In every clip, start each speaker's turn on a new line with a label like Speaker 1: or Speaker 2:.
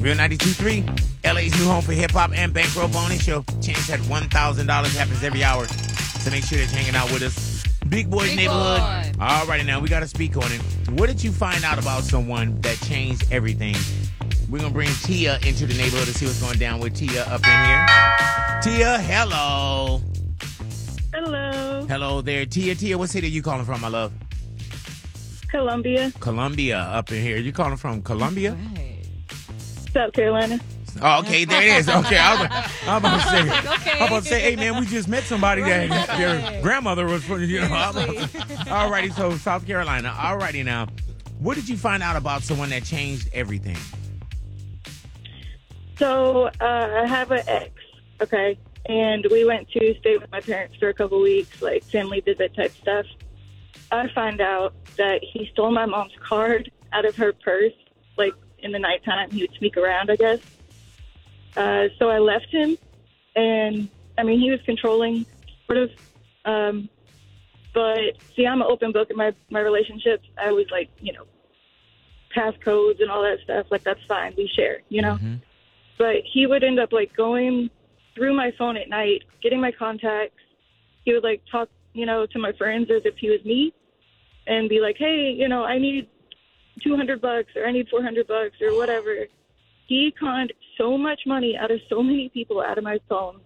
Speaker 1: Real 92.3, LA's new home for hip-hop and bankroll bonus. Your chance at $1,000 happens every hour. So make sure that you're hanging out with us. Big Boy's Neighborhood. All righty, now we got to speak on it. What did you find out about someone that changed everything? We're going to bring Tia into the neighborhood to see what's going down with Tia up in here. Tia, hello.
Speaker 2: Hello.
Speaker 1: Hello there. Tia, what city are you calling from, my love?
Speaker 2: Columbia,
Speaker 1: Columbia up in here. You calling from Columbia?
Speaker 3: Right.
Speaker 2: South Carolina.
Speaker 1: Oh, okay, there it is. Okay, I'm about to say,
Speaker 3: Okay.
Speaker 1: I'm about to say, hey man, we just met somebody that your grandmother was from, you know. All righty, so South Carolina. All righty now. What did you find out about someone that changed everything?
Speaker 2: So I have an ex, okay, and we went to stay with my parents for a couple weeks, like family visit type stuff. I find out that he stole my mom's card out of her purse, like in the nighttime. He would sneak around, I guess. So I left him, and I mean, he was controlling, sort of. But see, I'm an open book in my relationships. I always like, passcodes and all that stuff. Like, that's fine. We share,
Speaker 1: Mm-hmm.
Speaker 2: But he would end up like going through my phone at night, getting my contacts. He would like talk, to my friends as if he was me, and be like, "Hey, I need $200 or I need $400 or whatever." He conned so much money out of so many people out of my phone,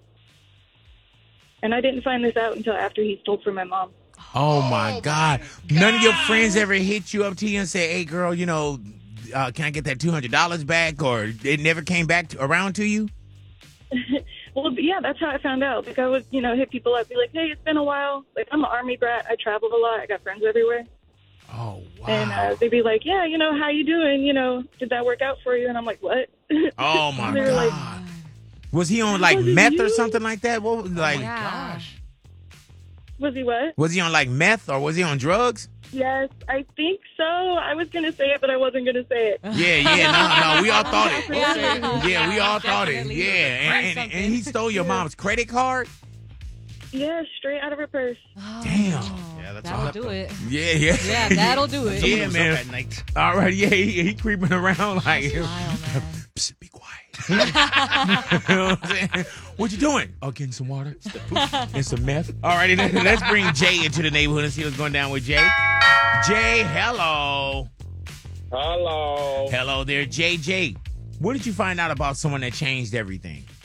Speaker 2: and I didn't find this out until after he stole from my mom.
Speaker 1: Oh my God! None of your friends ever hit you up, Tia, and say, "Hey, girl, can I get that $200 back?" Or it never came back around to you?
Speaker 2: Well, yeah, that's how I found out. Like, I would, hit people up, be like, "Hey, it's been a while." Like, I'm an Army brat. I traveled a lot. I got friends everywhere.
Speaker 1: Oh, wow.
Speaker 2: And they'd be like, "Yeah, how you doing? Did that work out for you?" And I'm like, "What?"
Speaker 1: Oh, my
Speaker 2: They were
Speaker 1: God.
Speaker 2: like,
Speaker 1: Was he on,
Speaker 2: was it
Speaker 1: meth or
Speaker 2: you?
Speaker 1: something like that? What was,
Speaker 3: Gosh.
Speaker 2: Was he what?
Speaker 1: was he on, meth or was he on drugs?
Speaker 2: Yes, I think so. I was going to say it, but I wasn't going to say it.
Speaker 1: Yeah, no, we all thought it.
Speaker 3: Yeah.
Speaker 1: Yeah, we all thought it.
Speaker 3: Definitely.
Speaker 1: Yeah, and
Speaker 3: Something.
Speaker 1: he stole your mom's credit card?
Speaker 2: Yeah, straight out of her purse.
Speaker 1: Damn.
Speaker 4: Yeah, that's
Speaker 3: That'll
Speaker 4: all.
Speaker 3: do it.
Speaker 1: Yeah.
Speaker 3: Yeah, that'll do it.
Speaker 1: Yeah,
Speaker 4: Someone
Speaker 1: man.
Speaker 4: was up at night.
Speaker 1: All right, yeah, he creeping around like,
Speaker 3: Smile, man.
Speaker 1: Psst, be quiet. You know what I'm saying? What you doing? Oh, getting some water and some meth. All righty, let's bring Jay into the neighborhood and see what's going down with Jay. Jay, hello.
Speaker 5: Hello.
Speaker 1: Hello there, JJ. What did you find out about someone that changed everything?